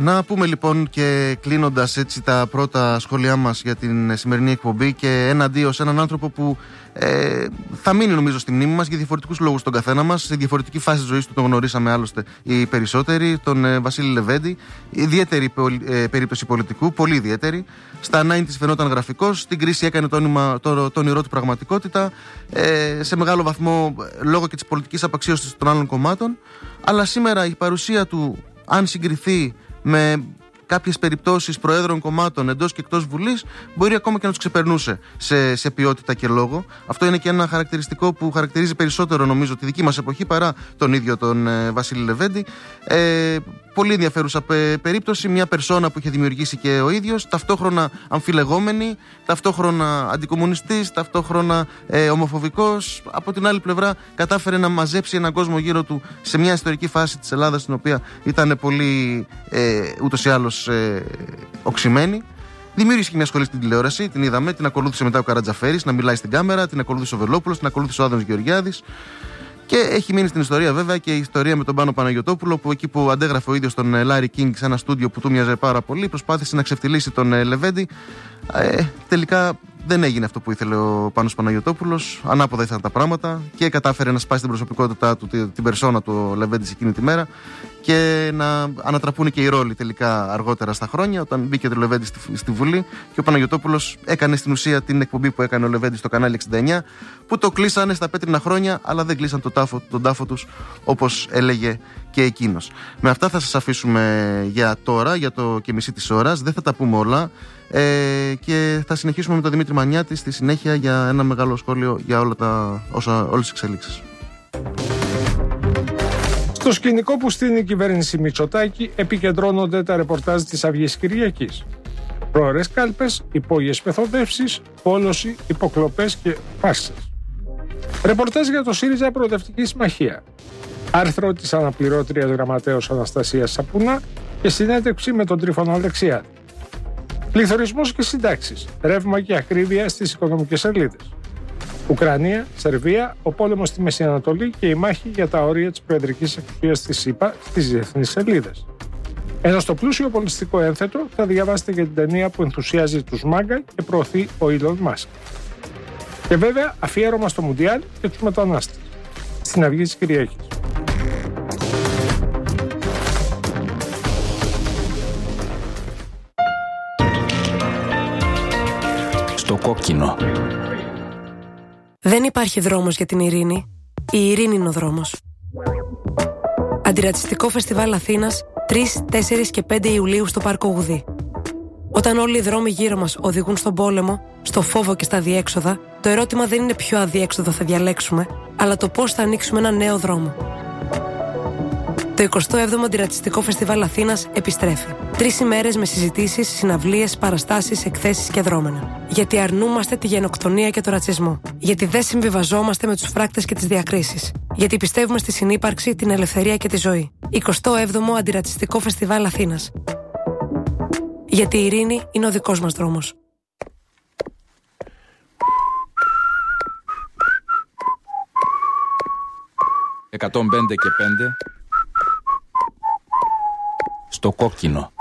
Να πούμε λοιπόν και κλείνοντας έτσι τα πρώτα σχόλιά μας για την σημερινή εκπομπή και ένα αντίο σε έναν άνθρωπο που θα μείνει νομίζω στη μνήμη μας για διαφορετικούς λόγους τον καθένα μας. Σε διαφορετική φάση της ζωής του τον γνωρίσαμε άλλωστε οι περισσότεροι. Τον Βασίλη Λεβέντη, ιδιαίτερη περίπτωση πολιτικού, πολύ ιδιαίτερη. Στα 90's φαινόταν γραφικός, στην κρίση έκανε το όνειρό του πραγματικότητα. Σε μεγάλο βαθμό λόγω και της πολιτικής απαξίωσης των άλλων κομμάτων. Αλλά σήμερα η παρουσία του, αν συγκριθεί με κάποιες περιπτώσεις προέδρων κομμάτων εντός και εκτός Βουλής, μπορεί ακόμα και να τους ξεπερνούσε σε ποιότητα και λόγο. Αυτό είναι και ένα χαρακτηριστικό που χαρακτηρίζει περισσότερο νομίζω τη δική μας εποχή παρά τον ίδιο τον Βασίλη Λεβέντη. Πολύ ενδιαφέρουσα περίπτωση, μια περσόνα που είχε δημιουργήσει και ο ίδιος, ταυτόχρονα αμφιλεγόμενη, ταυτόχρονα αντικομμουνιστής, ταυτόχρονα ομοφοβικός. Από την άλλη πλευρά κατάφερε να μαζέψει έναν κόσμο γύρω του σε μια ιστορική φάση της Ελλάδας, στην οποία ήταν πολύ ούτως ή άλλως οξυμένη. Δημιούργησε και μια σχολή στην τηλεόραση, την είδαμε, την ακολούθησε μετά ο Καρατζαφέρης να μιλάει στην κάμερα, την ακολούθησε ο Βελόπουλος, την ακολούθησε ο Άδωνης Γεωργιάδης. Και έχει μείνει στην ιστορία βέβαια και η ιστορία με τον Πάνο Παναγιωτόπουλο, που εκεί που αντέγραφε ο ίδιος τον Λάρι Κίνγκ σε ένα στούντιο που του μοιάζε πάρα πολύ, προσπάθησε να ξεφτυλίσει τον Λεβέντη. Τελικά δεν έγινε αυτό που ήθελε ο Πάνος Παναγιωτόπουλος. Ανάποδα ήθελαν τα πράγματα και κατάφερε να σπάσει την προσωπικότητά του, την περσόνα του ο Λεβέντης εκείνη τη μέρα, και να ανατραπούν και οι ρόλοι τελικά αργότερα στα χρόνια, όταν μπήκε το Λεβέντη στη Βουλή και ο Παναγιωτόπουλος έκανε στην ουσία την εκπομπή που έκανε ο Λεβέντης στο κανάλι 69, που το κλείσανε στα πέτρινα χρόνια, αλλά δεν κλείσαν τον τάφο τους, όπως έλεγε και εκείνος. Με αυτά θα σας αφήσουμε για τώρα, για το και μισή της ώρας. Δεν θα τα πούμε όλα. Και θα συνεχίσουμε με τον Δημήτρη Μανιάτη στη συνέχεια για ένα μεγάλο σχόλιο για όλες τις εξελίξεις. Στο σκηνικό που στείνει η κυβέρνηση Μητσοτάκη επικεντρώνονται τα ρεπορτάζ της Αυγής Κυριακής. Πρόωρες κάλπες, υπόγειες μεθοδεύσεις, πόλωση, υποκλοπές και φάρσες. Ρεπορτάζ για το ΣΥΡΙΖΑ Προοδευτική Συμμαχία. Άρθρο της αναπληρώτριας γραμματέως Αναστασίας Σαπουνά και συνέντευξη με τον Τρίφωνο Αλεξιάδη. Πληθωρισμός και συντάξεις, ρεύμα και ακρίβεια στις οικονομικές σελίδες. Ουκρανία, Σερβία, ο πόλεμος στη Μέση Ανατολή και η μάχη για τα όρια της προεδρικής εξουσίας της ΗΠΑ στις διεθνείς σελίδες. Ενώ στο πλούσιο πολιτιστικό ένθετο θα διαβάσετε για την ταινία που ενθουσιάζει τους μάγκα και προωθεί ο Elon Musk. Και βέβαια αφιέρωμα στο Μουντιάλ και τους μετανάστες. Στην Αυγή της Κυριακής. Στο κόκκινο. Δεν υπάρχει δρόμος για την ειρήνη. Η ειρήνη είναι ο δρόμος. Αντιρατσιστικό Φεστιβάλ Αθήνας 3, 4 και 5 Ιουλίου στο Πάρκο Γουδί. Όταν όλοι οι δρόμοι γύρω μας οδηγούν στον πόλεμο, στο φόβο και στα αδιέξοδα, το ερώτημα δεν είναι ποιο αδιέξοδο θα διαλέξουμε, αλλά το πώς θα ανοίξουμε ένα νέο δρόμο. Το 27ο Αντιρατσιστικό Φεστιβάλ Αθήνας επιστρέφει. 3 ημέρες με συζητήσεις, συναυλίες, παραστάσεις, εκθέσεις και δρόμενα. Γιατί αρνούμαστε τη γενοκτονία και το ρατσισμό. Γιατί δεν συμβιβαζόμαστε με τους φράκτες και τις διακρίσεις. Γιατί πιστεύουμε στη συνύπαρξη, την ελευθερία και τη ζωή. 27ο Αντιρατσιστικό Φεστιβάλ Αθήνας. Γιατί η ειρήνη είναι ο δικός μας δρόμος. «105 και 5» στο κόκκινο.